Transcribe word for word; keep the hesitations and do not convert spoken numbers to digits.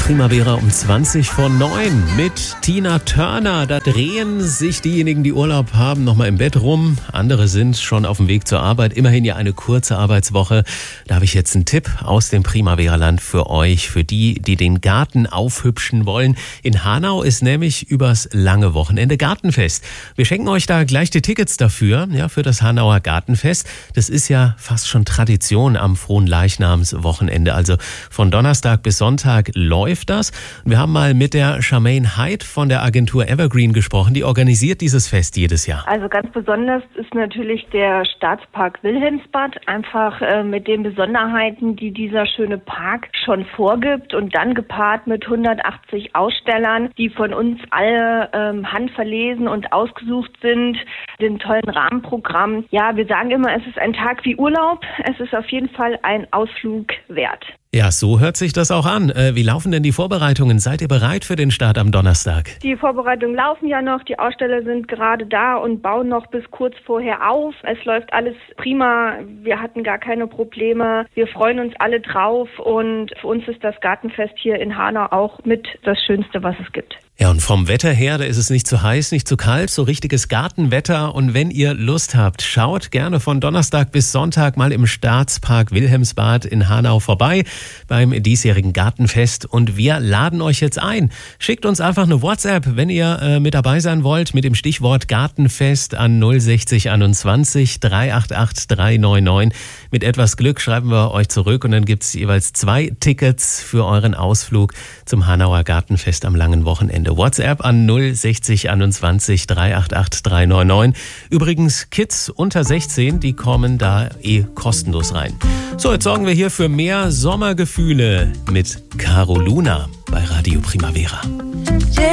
Primavera um zwanzig vor neun mit Tina Turner. Da drehen sich diejenigen, die Urlaub haben, nochmal im Bett rum. Andere sind schon auf dem Weg zur Arbeit. Immerhin ja eine kurze Arbeitswoche. Da habe ich jetzt einen Tipp aus dem Primavera-Land für euch, für die, die den Garten aufhübschen wollen. In Hanau ist nämlich übers lange Wochenende Gartenfest. Wir schenken euch da gleich die Tickets dafür, ja, für das Hanauer Gartenfest. Das ist ja fast schon Tradition am Fronleichnamswochenende. Also von Donnerstag bis Sonntag läuft das. Wir haben mal mit der Charmaine Heid von der Agentur Evergreen gesprochen. Die organisiert dieses Fest jedes Jahr. Also ganz besonders ist natürlich der Staatspark Wilhelmsbad, einfach äh, mit den Besonderheiten, die dieser schöne Park schon vorgibt, und dann gepaart mit hundertachtzig Ausstellern, die von uns alle ähm, handverlesen und ausgesucht sind, dem tollen Rahmenprogramm. Ja, wir sagen immer, es ist ein Tag wie Urlaub. Es ist auf jeden Fall ein Ausflug wert. Ja, so hört sich das auch an. Äh, wie laufen denn die Vorbereitungen? Seid ihr bereit für den Start am Donnerstag? Die Vorbereitungen laufen ja noch. Die Aussteller sind gerade da und bauen noch bis kurz vorher auf. Es läuft alles prima. Wir hatten gar keine Probleme. Wir freuen uns alle drauf. Und für uns ist das Gartenfest hier in Hanau auch mit das Schönste, was es gibt. Ja, und vom Wetter her, da ist es nicht zu heiß, nicht zu kalt, so richtiges Gartenwetter. Und wenn ihr Lust habt, schaut gerne von Donnerstag bis Sonntag mal im Staatspark Wilhelmsbad in Hanau vorbei beim diesjährigen Gartenfest. Und wir laden euch jetzt ein. Schickt uns einfach eine WhatsApp, wenn ihr äh, mit dabei sein wollt, mit dem Stichwort Gartenfest an null sechzig einundzwanzig dreihundertachtzig dreihundertneunundneunzig. Mit etwas Glück schreiben wir euch zurück und dann gibt's jeweils zwei Tickets für euren Ausflug zum Hanauer Gartenfest am langen Wochenende. WhatsApp an null sechzig einundzwanzig dreihundertachtzig dreihundertneunundneunzig. Übrigens, Kids unter sechzehn, die kommen da eh kostenlos rein. So, jetzt sorgen wir hier für mehr Sommergefühle mit Caro Luna bei Radio Primavera.